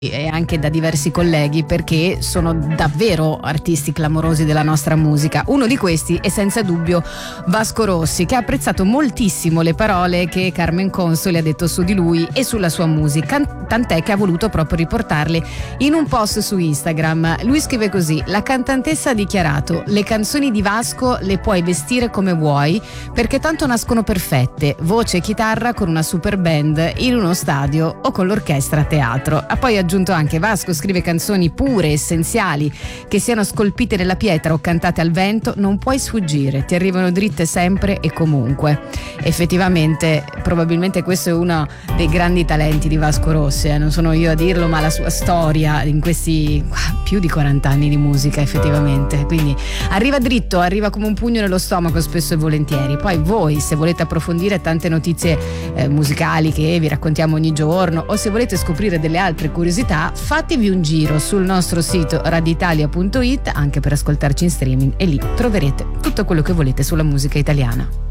e anche da diversi colleghi, perché sono davvero artisti clamorosi della nostra musica. Uno di questi è senza dubbio Vasco Rossi, che ha apprezzato moltissimo le parole che Carmen Consoli ha detto su di lui e sulla sua musica, tant'è che ha voluto proprio riportarle in un post su Instagram. Lui scrive così: la cantantessa ha dichiarato: le canzoni di Vasco le puoi vestire come vuoi, perché tanto nascono perfette, voce e chitarra con una super band in uno stadio o con l'orchestra a teatro. Ha poi aggiunto anche: Vasco scrive canzoni pure, essenziali, che siano scolpite nella pietra o cantate al vento, non puoi sfuggire, ti arrivano dritte sempre e comunque. Effettivamente, probabilmente questo è uno dei grandi talenti di Vasco Rossi, non sono io a dirlo, ma la sua storia in questi più di 40 anni di musica, effettivamente. Quindi arriva dritto, arriva come un pugno nello stomaco spesso e volentieri. Poi voi, se volete approfondire tante notizie musicali che vi raccontiamo ogni giorno, o se volete scoprire delle altre curiosità, fatevi un giro sul nostro sito radioitalia.it anche per ascoltarci in streaming, e lì troverete tutto quello che volete sulla musica italiana.